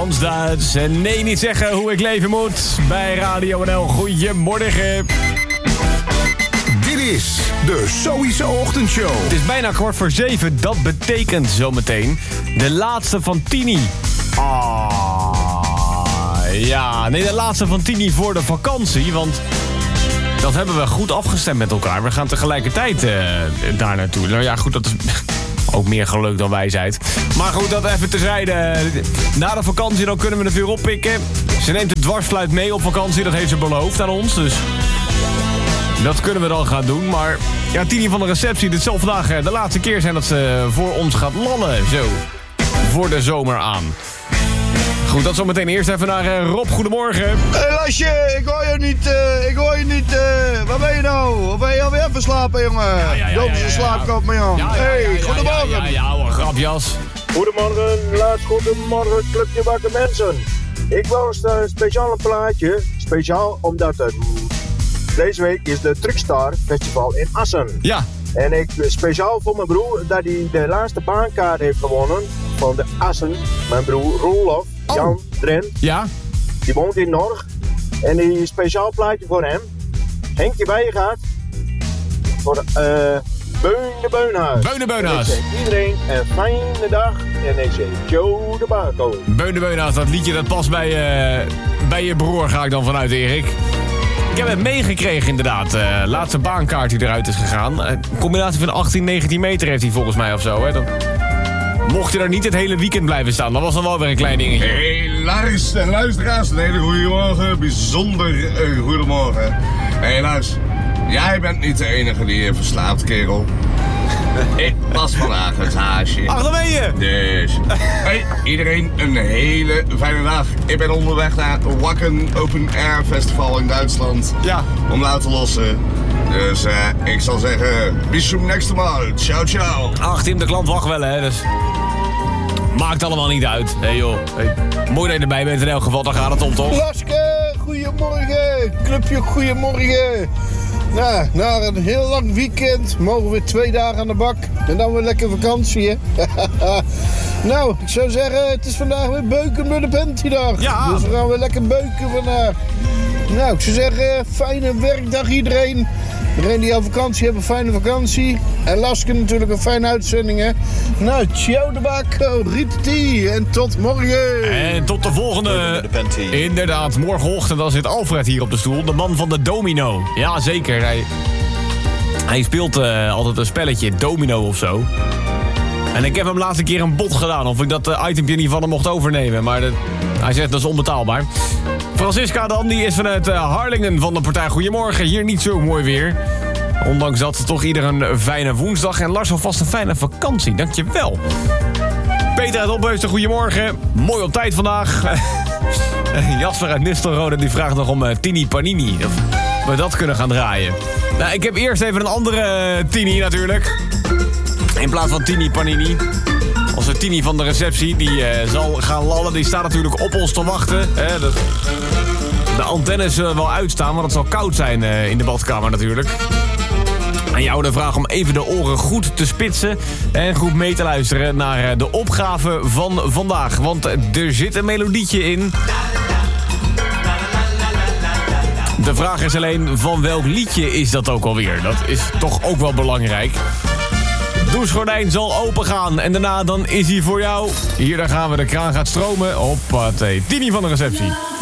Frans-Duits en nee niet zeggen hoe ik leven moet bij Radio NL. Goedemorgen. Dit is de Sowieso Ochtendshow. Het is bijna 6:15, dat betekent zometeen de laatste van Tini. De laatste van Tini voor de vakantie, want dat hebben we goed afgestemd met elkaar. We gaan tegelijkertijd daar naartoe. Nou ja, goed, dat is ook meer geluk dan wijsheid. Maar goed, dat even terzijde. Na de vakantie dan kunnen we het weer oppikken. Ze neemt de dwarsfluit mee op vakantie, dat heeft ze beloofd aan ons, dus dat kunnen we dan gaan doen. Maar ja, Tini van de receptie, dit zal vandaag de laatste keer zijn dat ze voor ons gaat lallen. Zo, voor de zomer aan. Goed, dat zometeen eerst even naar Rob. Goedemorgen. Hé Lasje, ik hoor je niet. Waar ben je nou? Of ben je alweer verslapen, jongen? Loop eens een slaapkap, man, jongen. Hey, goedemorgen. Ja, hoor, grapjas. Goedemorgen, goedemorgen, clubje wakker mensen. Ik wou een speciaal plaatje, speciaal omdat deze week is de Truckstar Festival in Assen. Ja. En ik speciaal voor mijn broer, dat hij de laatste baankaart heeft gewonnen van de Assen. Mijn broer Roelof, Jan Drent. Ja. Die woont in Norg. En die speciaal plaatje voor hem. Henkje bij je gaat. Voor Beun de Beunhuis. Ik zeg iedereen een fijne dag. En ik zeg Joe de Baco. Beun de Beunhuis, dat liedje dat past bij je broer, ga ik dan vanuit, Erik. Ik heb het meegekregen inderdaad. Laatste baankaart die eruit is gegaan. Een combinatie van 18, 19 meter heeft hij volgens mij of zo. Hè? Dan mocht je er niet het hele weekend blijven staan. Dat was dan wel weer een klein dingetje. Hey luisteraars, een hele goede morgen. Bijzonder goedemorgen. Hey luister, jij bent niet de enige die je verslaapt, kerel. Ik was vandaag het haasje. Ach, daar ben je! Dus, hey, iedereen een hele fijne dag. Ik ben onderweg naar het Wacken Open Air Festival in Duitsland. Ja. Om nou te lossen. Dus ik zal zeggen, bis zum nächsten Mal. Ciao, ciao. Ach, Tim, de klant wacht wel, hè, dus maakt allemaal niet uit. Hé, joh. Hey. Mooi dat je erbij bent in elk geval, dan gaat het om, toch? Laske, goedemorgen. Clubje, goedemorgen. Nou, na een heel lang weekend mogen we 2 dagen aan de bak. En dan weer lekker vakantie, hè. Nou, ik zou zeggen, het is vandaag weer beuken met de Penty-dag. Ja. Dus we gaan weer lekker beuken vandaag. Nou, ik zou zeggen, fijne werkdag iedereen. Iedereen die aan vakantie hebben, fijne vakantie. En Laske natuurlijk een fijne uitzending, hè. Nou, ciao de Baco, Rieti en tot morgen. En tot de volgende. Inderdaad, morgenochtend dan zit Alfred hier op de stoel. De man van de domino. Ja, zeker. Hij speelt altijd een spelletje, domino of zo. En ik heb hem laatste keer een bod gedaan of ik dat itempje niet van hem mocht overnemen. Maar hij zegt dat is onbetaalbaar. Francisca dan, die is vanuit Harlingen van de partij Goedemorgen. Hier niet zo mooi weer. Ondanks dat toch ieder een fijne woensdag. En Lars alvast een fijne vakantie, dankjewel. Peter uit Opheusden, goedemorgen. Mooi op tijd vandaag. Jasper uit Nistelrode die vraagt nog om Tini Panini. Of we dat kunnen gaan draaien. Nou, ik heb eerst even een andere Tini natuurlijk. In plaats van Tini Panini. Onze Tini van de receptie, die zal gaan lallen. Die staat natuurlijk op ons te wachten. De antennes zullen wel uitstaan, want het zal koud zijn in de badkamer natuurlijk. Aan jou de vraag om even de oren goed te spitsen en goed mee te luisteren naar de opgave van vandaag. Want er zit een melodietje in. De vraag is alleen, van welk liedje is dat ook alweer? Dat is toch ook wel belangrijk. Douchegordijn zal open gaan en daarna dan is hij voor jou. Hier, daar gaan we, de kraan gaat stromen. Hoppatee, Tini van de receptie.